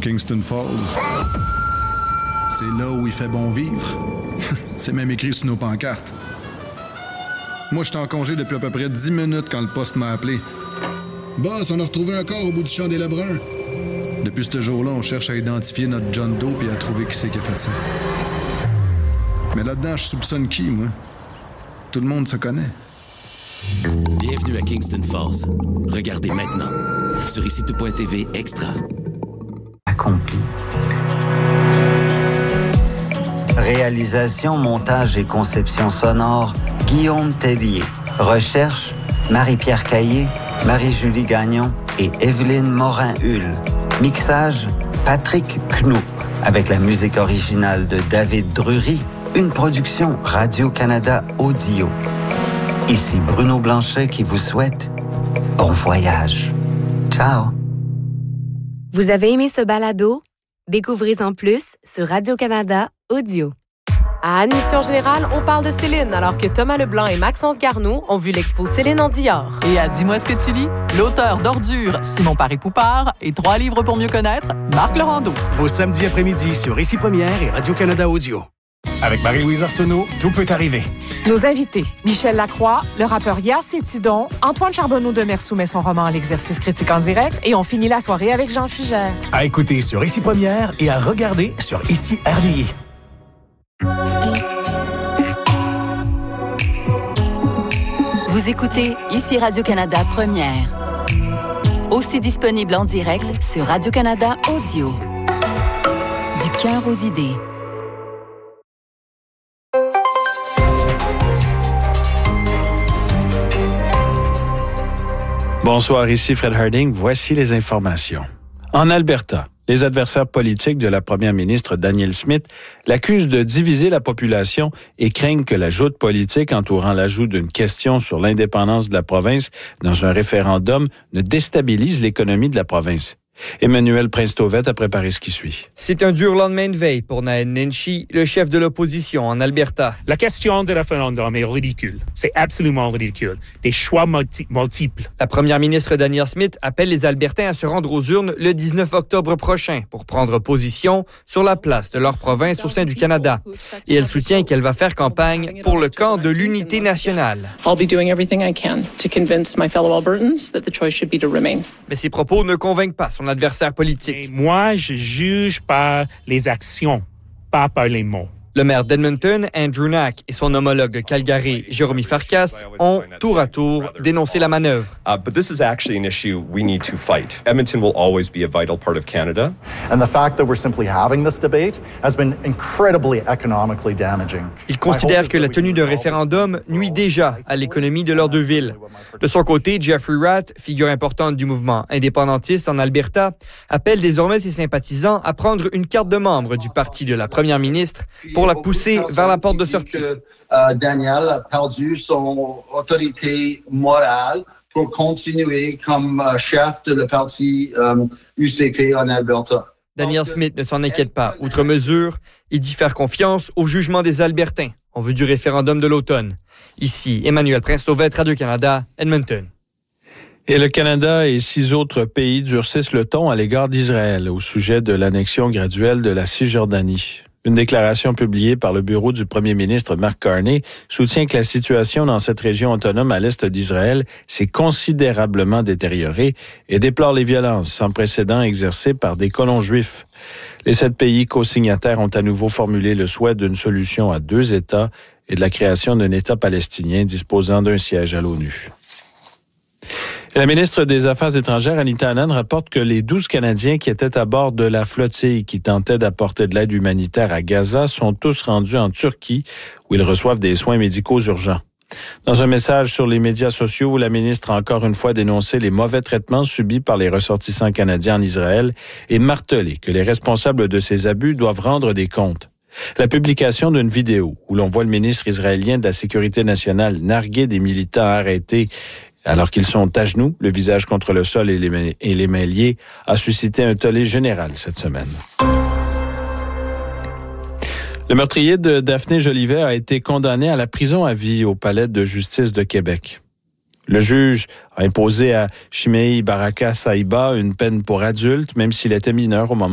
Kingston Falls. C'est là où il fait bon vivre. C'est même écrit sur nos pancartes. Moi, j'étais en congé depuis à peu près 10 minutes quand le poste m'a appelé. Boss, on a retrouvé un corps au bout du champ des Lebrun. Depuis ce jour-là, on cherche à identifier notre John Doe et à trouver qui c'est qui a fait ça. Mais là-dedans, je soupçonne qui, moi? Tout le monde se connaît. Bienvenue à Kingston Falls. Regardez maintenant sur ICITO.tv Extra. Accompli. Réalisation, montage et conception sonore, Guillaume Tellier. Recherche, Marie-Pierre Caillé, Marie-Julie Gagnon et Evelyne Morin-Hull. Mixage, Patrick Knoop. Avec la musique originale de David Drury, une production Radio-Canada Audio. Ici Bruno Blanchet qui vous souhaite bon voyage. Ciao! Vous avez aimé ce balado? Découvrez-en plus sur Radio-Canada Audio. À Admission Générale, on parle de Céline, alors que Thomas Leblanc et Maxence Garneau ont vu l'expo Céline en Dior. Et à Dis-moi ce que tu lis, l'auteur d'Ordures, Simon Paré-Poupard, et 3 livres pour mieux connaître, Marc Laurando. Vos samedis après-midi sur Ici Première et Radio-Canada Audio. Avec Marie-Louise Arsenault, tout peut arriver. Nos invités, Michel Lacroix, le rappeur Yass et Tidon, Antoine Charbonneau de Mer soumet son roman à l'exercice critique en direct et on finit la soirée avec Jean Fugère. À écouter sur Ici Première et à regarder sur Ici RDI. Vous écoutez Ici Radio-Canada Première. Aussi disponible en direct sur Radio-Canada Audio. Du cœur aux idées. Bonsoir, ici Fred Harding. Voici les informations. En Alberta, les adversaires politiques de la première ministre Danielle Smith l'accusent de diviser la population et craignent que la joute politique entourant l'ajout d'une question sur l'indépendance de la province dans un référendum ne déstabilise l'économie de la province. Emmanuel Prince-Tauvette a préparé ce qui suit. C'est un dur lendemain de veille pour Naheed Nenshi, le chef de l'opposition en Alberta. La question du référendum est ridicule. C'est absolument ridicule. Des choix multiples. La première ministre Danielle Smith appelle les Albertains à se rendre aux urnes le 19 octobre prochain pour prendre position sur la place de leur province au sein du Canada. Et elle soutient qu'elle va faire campagne pour le camp de l'unité nationale. I'll be doing everything I can to convince my fellow Albertans that the choice should be to remain. Mais ses propos ne convainquent pas son adversaire politique. Et moi, je juge par les actions, pas par les mots. Le maire d'Edmonton, Andrew Knack, et son homologue de Calgary, Jérémy Farkas, ont tour à tour dénoncé la manœuvre. But this is actually an issue we need to fight. Edmonton will always be a vital part of Canada. And the fact that we're simply having this debate has been incredibly economically damaging. Il considère que la tenue d'un référendum nuit déjà à l'économie de leurs deux villes. De son côté, Jeffrey Ratt, figure importante du mouvement indépendantiste en Alberta, appelle désormais ses sympathisants à prendre une carte de membre du parti de la première ministre pour la pousser vers la porte de sortie. Daniel a perdu son autorité morale pour continuer comme chef de le parti UCP en Alberta. Danielle Smith ne s'en inquiète pas. Outre mesure, il dit faire confiance au jugement des Albertains en vue du référendum de l'automne. Ici, Emmanuel Prince-Tauvette, Radio-Canada, Edmonton. Et le Canada et 6 autres pays durcissent le ton à l'égard d'Israël au sujet de l'annexion graduelle de la Cisjordanie. Une déclaration publiée par le bureau du premier ministre Mark Carney soutient que la situation dans cette région autonome à l'est d'Israël s'est considérablement détériorée et déplore les violences sans précédent exercées par des colons juifs. Les 7 pays co-signataires ont à nouveau formulé le souhait d'une solution à 2 États et de la création d'un État palestinien disposant d'un siège à l'ONU. La ministre des Affaires étrangères, Anita Anand, rapporte que les 12 Canadiens qui étaient à bord de la flottille qui tentait d'apporter de l'aide humanitaire à Gaza sont tous rendus en Turquie, où ils reçoivent des soins médicaux urgents. Dans un message sur les médias sociaux, la ministre a encore une fois dénoncé les mauvais traitements subis par les ressortissants canadiens en Israël et martelé que les responsables de ces abus doivent rendre des comptes. La publication d'une vidéo où l'on voit le ministre israélien de la Sécurité nationale narguer des militants arrêtés alors qu'ils sont à genoux, le visage contre le sol et les mains liées, a suscité un tollé général cette semaine. Le meurtrier de Daphné Jolivet a été condamné à la prison à vie au palais de justice de Québec. Le juge a imposé à Chimei Baraka Saïba une peine pour adulte, même s'il était mineur au moment